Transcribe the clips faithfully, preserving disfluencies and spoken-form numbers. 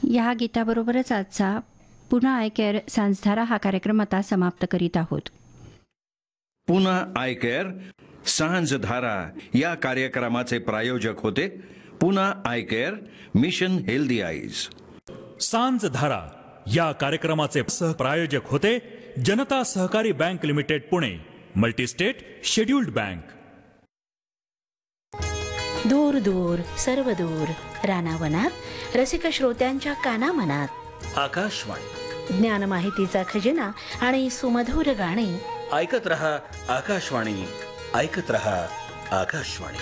या गीताबरोबरच आजचा पुन्हा आय केअर सांजधारा हा कार्यक्रम आता समाप्त करीत आहोत. पुन्हा आय केअर सांजधारा या कार्यक्रमाचे प्रायोजक होते पुन्हा I care mission healthy eyes. सांजधारा या कार्यक्रमाचे सहप्रायोजक होते जनता सहकारी bank limited Pune, multi-state scheduled bank. दूर दूर सर्व दूर रानावनात रसिक श्रोत्यांच्या कानामनात आकाशवाणी, ज्ञान माहितीचा खजिना आणि सुमधुर गाणी. ऐकत रहा आकाशवाणी, ऐकत रहा आकाशवाणी.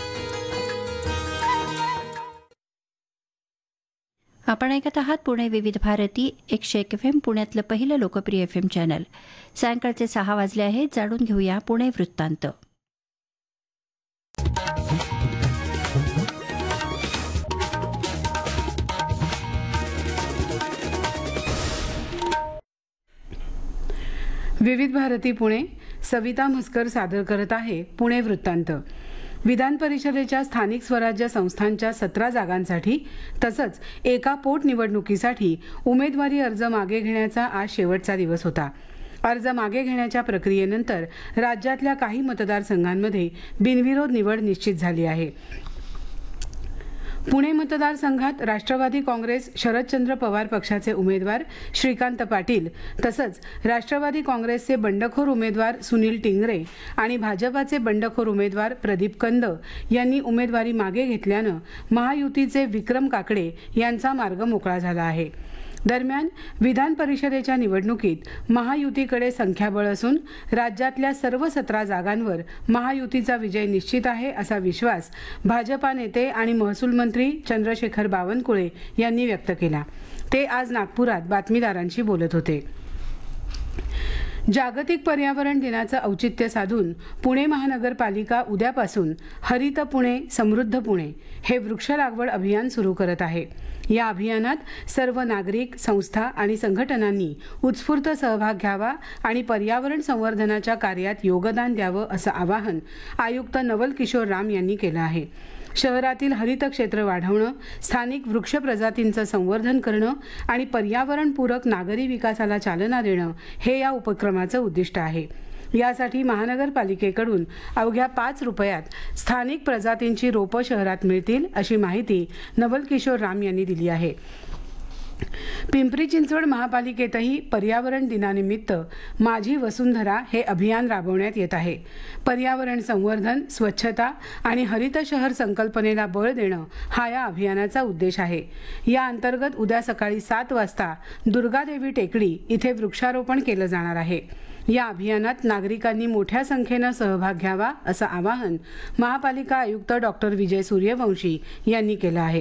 आपण ऐकत आहात पुणे विविध भारती एकशे एक एफ एम, पुण्यातलं पहिलं लोकप्रिय एफ एम चॅनल. सायंकाळचे सहा वाजले आहेत. जाणून घेऊया पुणे वृत्तांत. विविध भारती पुणे. सविता म्हस्कर सादर करत आहे पुणे वृत्तांत. विधान परिषदेच्या स्थानिक स्वराज्य संस्थांच्या सतरा जागांसाठी तसंच एका पोटनिवडणुकीसाठी उमेदवारी अर्ज मागे घेण्याचा आज शेवटचा दिवस होता. अर्ज मागे घेण्याच्या प्रक्रियेनंतर राज्यातल्या काही मतदारसंघांमध्ये बिनविरोध निवड निश्चित झाली आहे. पुणे मतदारसंघात राष्ट्रवादी काँग्रेस शरदचंद्र पवार पक्षाचे उमेदवार श्रीकांत पाटील तसंच राष्ट्रवादी काँग्रेसचे बंडखोर उमेदवार सुनील टिंगरे आणि भाजपाचे बंडखोर उमेदवार प्रदीप कंद यांनी उमेदवारी मागे घेतल्यानं महायुतीचे विक्रम काकडे यांचा मार्ग मोकळा झाला आहे. दरम्यान विधान परिषदेच्या निवडणुकीत महायुतीकडे संख्याबळ असून राज्यातल्या सर्व सतरा जागांवर महायुतीचा विजय निश्चित आहे असा विश्वास भाजपा नेते आणि महसूल मंत्री चंद्रशेखर बावनकुळे यांनी व्यक्त केला. ते आज नागपुरात बातमीदारांशी बोलत होते. जागतिक पर्यावरण दिनाचं औचित्य साधून पुणे महानगरपालिका उद्यापासून हरित पुणे समृद्ध पुणे हे वृक्ष लागवड अभियान सुरू करत आहे. या अभियानात सर्व नागरिक, संस्था आणि संघटनांनी उत्स्फूर्त सहभाग घ्यावा आणि पर्यावरण संवर्धनाच्या कार्यात योगदान द्यावं असं आवाहन आयुक्त नवल किशोर राम यांनी केलं आहे. शहरातील हरित क्षेत्र वाढवणं, स्थानिक वृक्ष प्रजातींचं संवर्धन करणं आणि पर्यावरणपूरक नागरी विकासाला चालना देणं हे या उपक्रमाचं उद्दिष्ट आहे. यासाठी महानगरपालिकेकडून अवघ्या पाच रुपयात स्थानिक प्रजातींची रोपं शहरात मिळतील अशी माहिती नवल किशोर राम यांनी दिली आहे. पिंपरी चिंचवड महापालिकेतही पर्यावरण दिनानिमित्त माझी वसुंधरा हे अभियान राबवण्यात येत आहे. पर्यावरण संवर्धन, स्वच्छता आणि हरित शहर संकल्पनेला बळ देणं हा या अभियानाचा उद्देश आहे. या अंतर्गत उद्या सकाळी सात वाजता दुर्गादेवी टेकडी इथे वृक्षारोपण केलं जाणार आहे. या अभियानात नागरिकांनी मोठ्या संख्येनं सहभाग घ्यावा असं आवाहन महापालिका आयुक्त डॉक्टर विजय सूर्यवंशी यांनी केलं आहे.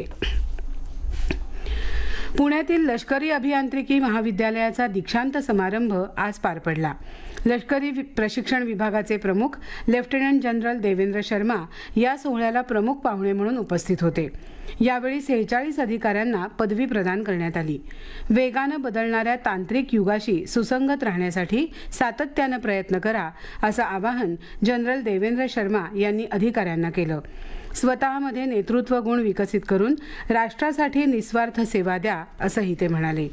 पुण्यातील लष्करी अभियांत्रिकी महाविद्यालयाचा दीक्षांत समारंभ आज पार पडला. लष्करी प्रशिक्षण विभागाचे प्रमुख लेफ्टनंट जनरल देवेंद्र शर्मा या सोहळ्याला प्रमुख पाहुणे म्हणून उपस्थित होते. यावेळी सेहेचाळीस अधिकाऱ्यांना पदवी प्रदान करण्यात आली. वेगानं बदलणाऱ्या तांत्रिक युगाशी सुसंगत राहण्यासाठी सातत्यानं प्रयत्न करा असं आवाहन जनरल देवेंद्र शर्मा यांनी अधिकाऱ्यांना केलं. स्वतःमध्ये नेतृत्व गुण विकसित करून राष्ट्रासाठी निस्वार्थ सेवा द्या असंही ते म्हणाले.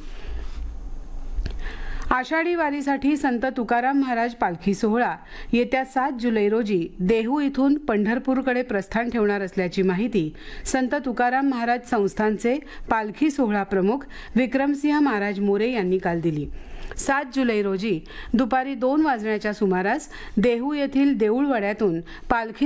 आषाढी वारीसाठी संत तुकाराम महाराज पालखी सोहळा येत्या सात जुलै रोजी देहू इथून पंढरपूरकडे प्रस्थान ठेवणार असल्याची माहिती संत तुकाराम महाराज संस्थानचे पालखी सोहळा प्रमुख विक्रमसिंह महाराज मोरे यांनी काल दिली. सात जुलै रोजी दुपारी दोन वाजण्याच्या सुमारास देहू येथील देऊळवाड्यातून पालखी